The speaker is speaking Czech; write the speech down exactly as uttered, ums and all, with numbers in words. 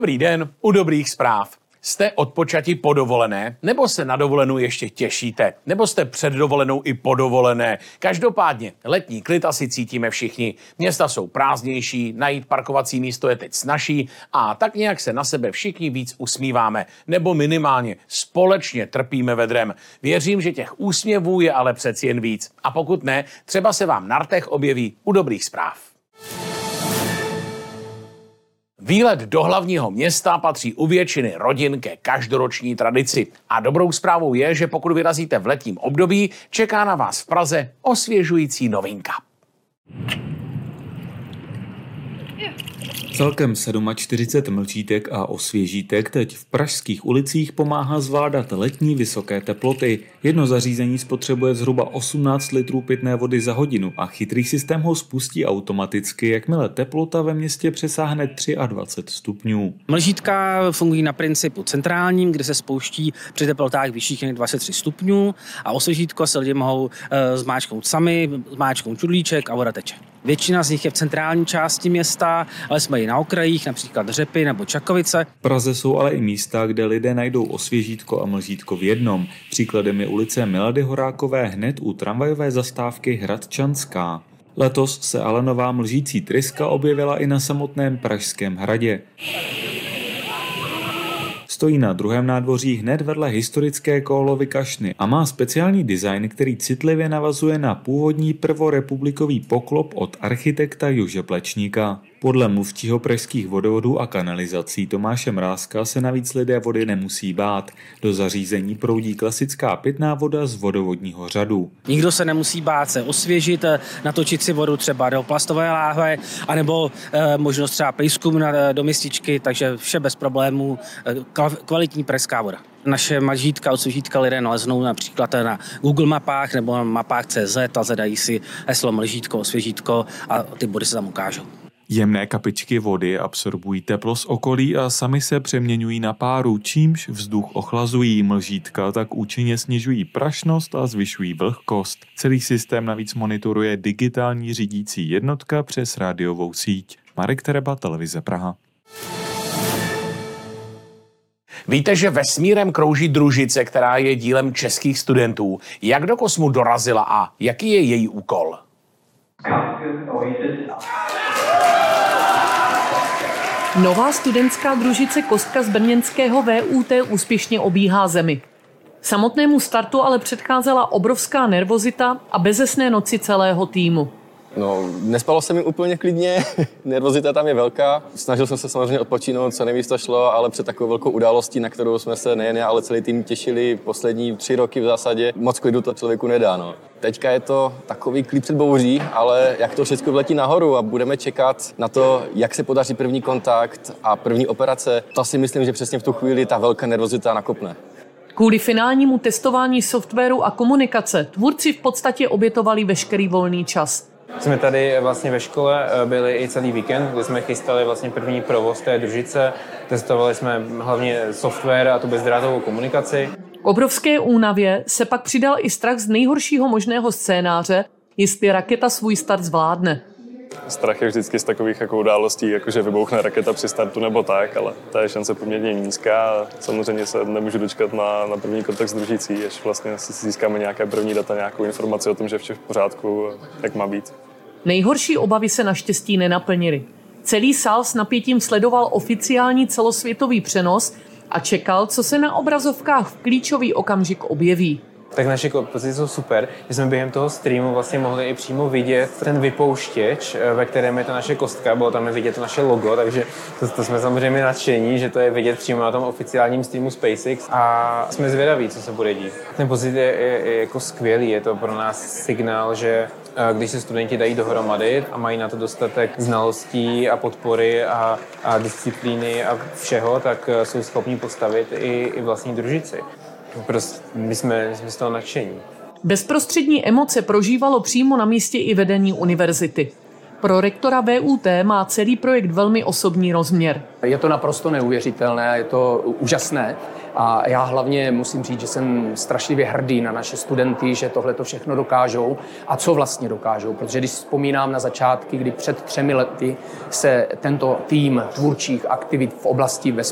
Dobrý den, u dobrých zpráv. Jste odpočati po dovolené, nebo se na dovolenou ještě těšíte, nebo jste před dovolenou i po dovolené. Každopádně letní klid asi cítíme všichni. Města jsou prázdnější, najít parkovací místo je teď snazší a tak nějak se na sebe všichni víc usmíváme, nebo minimálně společně trpíme vedrem. Věřím, že těch úsměvů je ale přeci jen víc. A pokud ne, třeba se vám na rtech objeví u dobrých zpráv. Výlet do hlavního města patří u většiny rodin ke každoroční tradici. A dobrou zprávou je, že pokud vyrazíte v letním období, čeká na vás v Praze osvěžující novinka. Celkem čtyřicet sedm mlčítek a osvěžítek teď v pražských ulicích pomáhá zvládat letní vysoké teploty. Jedno zařízení spotřebuje zhruba osmnáct litrů pitné vody za hodinu a chytrý systém ho spustí automaticky, jakmile teplota ve městě přesáhne dvacet tři stupňů. Mlžítka fungují na principu centrálním, kde se spouští při teplotách vyšších než dvacet tři stupňů a osvěžítko se lidi mohou e, zmáčknout sami, zmáčknout čudlíček a voda teče. Většina z nich je v centrální části města, ale jsme i na okrajích, například Řepy nebo Čakovice. V Praze jsou ale i místa, kde lidé najdou osvěžítko a mlžítko v jednom. Příkladem je ulice Milady Horákové hned u tramvajové zastávky Hradčanská. Letos se ale nová mlžící tryska objevila i na samotném Pražském hradě. Stojí na druhém nádvoří hned vedle historické Kólovy kašny a má speciální design, který citlivě navazuje na původní prvorepublikový poklop od architekta Jože Plečníka. Podle mluvčího pražských vodovodů a kanalizací Tomáše Mrázka se navíc lidé vody nemusí bát. Do zařízení proudí klasická pitná voda z vodovodního řadu. Nikdo se nemusí bát se osvěžit, natočit si vodu třeba do plastové láhve, anebo e, možnost třeba pejskům na, do mističky, takže vše bez problémů, e, kvalitní pražská voda. Naše mlžítka, osvěžítka lidé naleznou například na Google mapách nebo na mapách tečka cé zet a zadají si heslo mlžítko, osvěžítko a ty body se tam ukážou. Jemné kapičky vody absorbují teplo z okolí a sami se přeměňují na páru, čímž vzduch ochlazují. Mlžítka tak účinně snižují prašnost a zvyšují vlhkost. Celý systém navíc monitoruje digitální řídící jednotka přes rádiovou síť. Marek Tereba, Televize Praha. Víte, že vesmírem krouží družice, která je dílem českých studentů. Jak do kosmu dorazila a jaký je její úkol? Nová studentská družice Kostka z brněnského vé ú té úspěšně obíhá Zemi. Samotnému startu ale předcházela obrovská nervozita a bezesné noci celého týmu. No, nespalo se mi úplně klidně, nervozita tam je velká. Snažil jsem se samozřejmě odpočinout, co nejvíc to šlo, ale před takovou velkou událostí, na kterou jsme se nejen já, ale celý tým těšili poslední tři roky v zásadě, moc klidu to člověku nedá. No. Teďka je to takový klid před bouří, ale jak to všechno vletí nahoru a budeme čekat na to, jak se podaří první kontakt a první operace, to si myslím, že přesně v tu chvíli ta velká nervozita nakopne. Kvůli finálnímu testování softwaru a komunikace tvůrci v podstatě obětovali veškerý volný čas. Jsme tady vlastně ve škole byli i celý víkend, kdy jsme chystali vlastně první provoz té družice. Testovali jsme hlavně software a tu bezdrátovou komunikaci. K obrovské únavě se pak přidal i strach z nejhoršího možného scénáře, jestli raketa svůj start zvládne. Strach je vždycky z takových jako událostí, jako že vybouchne raketa při startu nebo tak, ale ta je šance poměrně nízká a samozřejmě se nemůžu dočkat na, na první kontakt s družicí, až vlastně si získáme nějaké první data, nějakou informaci o tom, že vše v pořádku, jak má být. Nejhorší obavy se naštěstí nenaplnily. Celý sál s napětím sledoval oficiální celosvětový přenos a čekal, co se na obrazovkách v klíčový okamžik objeví. Tak naše pocity jsou super, že jsme během toho streamu vlastně mohli i přímo vidět ten vypouštěč, ve kterém je ta naše kostka, bylo tam vidět to naše logo, takže to, to jsme samozřejmě nadšení, že to je vidět přímo na tom oficiálním streamu SpaceX a jsme zvědaví, co se bude dít. Ten pocit je, je, je jako skvělý, je to pro nás signál, že když se studenti dají dohromady a mají na to dostatek znalostí a podpory a, a disciplíny a všeho, tak jsou schopni postavit i, i vlastní družici. Prostě my jsme, my jsme z toho nadšení. Bezprostřední emoce prožívalo přímo na místě i vedení univerzity. Pro rektora V U T má celý projekt velmi osobní rozměr. Je to naprosto neuvěřitelné, je to úžasné a já hlavně musím říct, že jsem strašlivě hrdý na naše studenty, že tohle to všechno dokážou a co vlastně dokážou, protože když vzpomínám na začátky, kdy před třemi lety se tento tým tvůrčích aktivit v oblasti